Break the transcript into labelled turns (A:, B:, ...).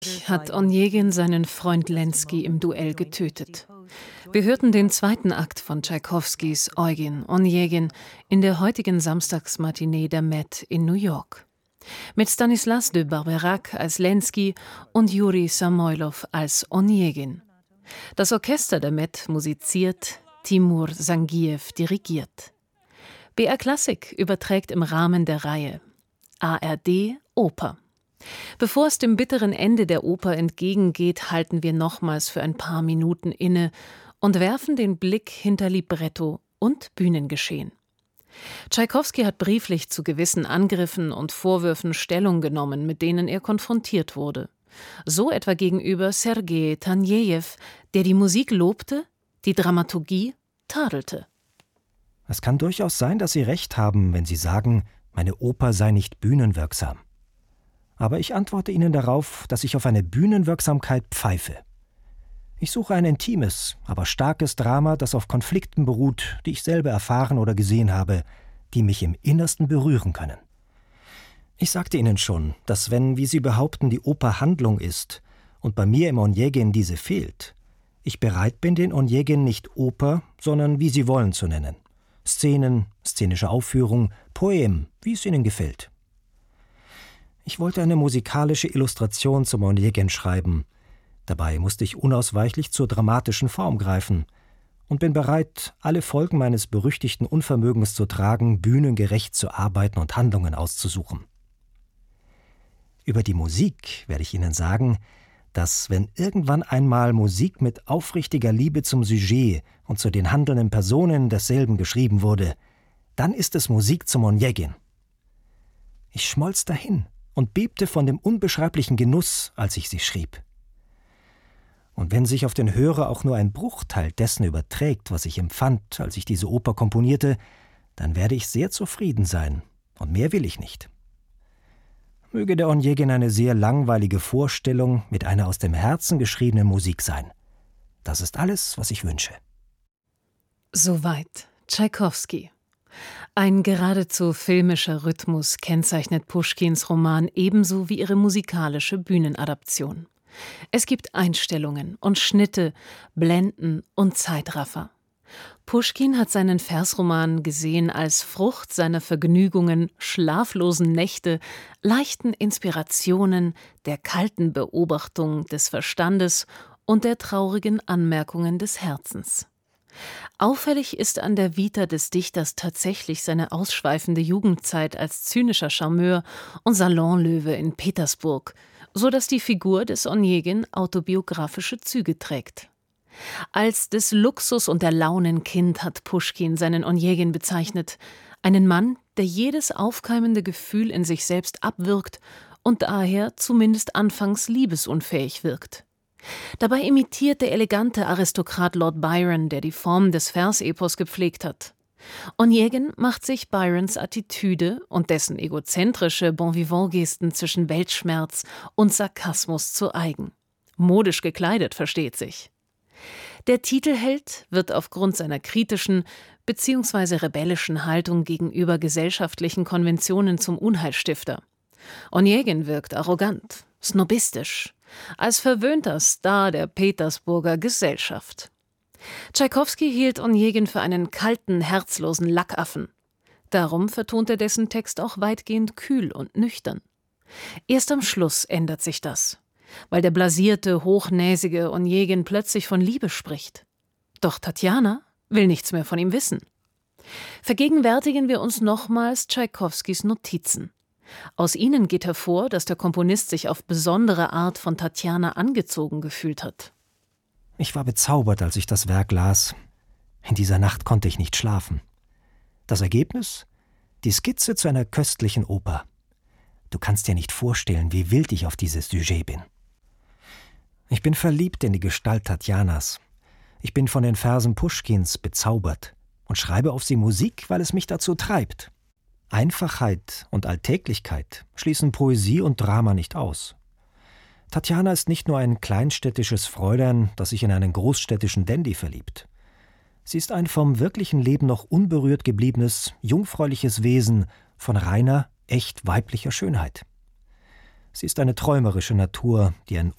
A: Hat Onegin seinen Freund Lenski im Duell getötet. Wir hörten den zweiten Akt von Tschaikowskis Eugen Onegin in der heutigen Samstagsmatinee der Met in New York. Mit Stanislas de Barbeyrac als Lenski und Juri Samoilov als Onegin. Das Orchester der Met musiziert, Timur Sangiev dirigiert. BR Klassik überträgt im Rahmen der Reihe ARD Oper. Bevor es dem bitteren Ende der Oper entgegengeht, halten wir nochmals für ein paar Minuten inne und werfen den Blick hinter Libretto und Bühnengeschehen. Tschaikowski hat brieflich zu gewissen Angriffen und Vorwürfen Stellung genommen, mit denen er konfrontiert wurde. So etwa gegenüber Sergei Tanejew, der die Musik lobte, die Dramaturgie tadelte.
B: Es kann durchaus sein, dass Sie recht haben, wenn Sie sagen, meine Oper sei nicht bühnenwirksam. Aber ich antworte Ihnen darauf, dass ich auf eine Bühnenwirksamkeit pfeife. Ich suche ein intimes, aber starkes Drama, das auf Konflikten beruht, die ich selber erfahren oder gesehen habe, die mich im Innersten berühren können. Ich sagte Ihnen schon, dass wenn, wie Sie behaupten, die Oper Handlung ist und bei mir im Onegin diese fehlt, ich bereit bin, den Onegin nicht Oper, sondern wie Sie wollen zu nennen. Szenen, szenische Aufführung, Poem, wie es Ihnen gefällt. Ich wollte eine musikalische Illustration zum Onegin schreiben. Dabei musste ich unausweichlich zur dramatischen Form greifen und bin bereit, alle Folgen meines berüchtigten Unvermögens zu tragen, bühnengerecht zu arbeiten und Handlungen auszusuchen. Über die Musik werde ich Ihnen sagen, dass, wenn irgendwann einmal Musik mit aufrichtiger Liebe zum Sujet und zu den handelnden Personen desselben geschrieben wurde, dann ist es Musik zum Onegin. Ich schmolz dahin und bebte von dem unbeschreiblichen Genuss, als ich sie schrieb. Und wenn sich auf den Hörer auch nur ein Bruchteil dessen überträgt, was ich empfand, als ich diese Oper komponierte, dann werde ich sehr zufrieden sein, und mehr will ich nicht. Möge der Onegin eine sehr langweilige Vorstellung mit einer aus dem Herzen geschriebenen Musik sein. Das ist alles, was ich wünsche.
A: Soweit Tschaikowski. Ein geradezu filmischer Rhythmus kennzeichnet Puschkins Roman ebenso wie ihre musikalische Bühnenadaption. Es gibt Einstellungen und Schnitte, Blenden und Zeitraffer. Puschkin hat seinen Versroman gesehen als Frucht seiner Vergnügungen, schlaflosen Nächte, leichten Inspirationen, der kalten Beobachtung des Verstandes und der traurigen Anmerkungen des Herzens. Auffällig ist an der Vita des Dichters tatsächlich seine ausschweifende Jugendzeit als zynischer Charmeur und Salonlöwe in Petersburg, so dass die Figur des Onegin autobiografische Züge trägt. Als des Luxus und der Launenkind hat Puschkin seinen Onegin bezeichnet, einen Mann, der jedes aufkeimende Gefühl in sich selbst abwirkt und daher zumindest anfangs liebesunfähig wirkt. Dabei imitiert der elegante Aristokrat Lord Byron, der die Form des Versepos gepflegt hat. Onegin macht sich Byrons Attitüde und dessen egozentrische Bon-vivant-Gesten zwischen Weltschmerz und Sarkasmus zu eigen. Modisch gekleidet, versteht sich. Der Titelheld wird aufgrund seiner kritischen bzw. rebellischen Haltung gegenüber gesellschaftlichen Konventionen zum Unheilstifter. Onegin wirkt arrogant, snobistisch, als verwöhnter Star der Petersburger Gesellschaft. Tschaikowski hielt Onegin für einen kalten, herzlosen Lackaffen. Darum vertont er dessen Text auch weitgehend kühl und nüchtern. Erst am Schluss ändert sich das, weil der blasierte, hochnäsige Onegin plötzlich von Liebe spricht. Doch Tatjana will nichts mehr von ihm wissen. Vergegenwärtigen wir uns nochmals Tschaikowskis Notizen. Aus ihnen geht hervor, dass der Komponist sich auf besondere Art von Tatjana angezogen gefühlt hat.
B: Ich war bezaubert, als ich das Werk las. In dieser Nacht konnte ich nicht schlafen. Das Ergebnis? Die Skizze zu einer köstlichen Oper. Du kannst dir nicht vorstellen, wie wild ich auf dieses Sujet bin. Ich bin verliebt in die Gestalt Tatjanas. Ich bin von den Versen Puschkins bezaubert und schreibe auf sie Musik, weil es mich dazu treibt. Einfachheit und Alltäglichkeit schließen Poesie und Drama nicht aus. Tatjana ist nicht nur ein kleinstädtisches Fräulein, das sich in einen großstädtischen Dandy verliebt. Sie ist ein vom wirklichen Leben noch unberührt gebliebenes, jungfräuliches Wesen von reiner, echt weiblicher Schönheit. Sie ist eine träumerische Natur, die ein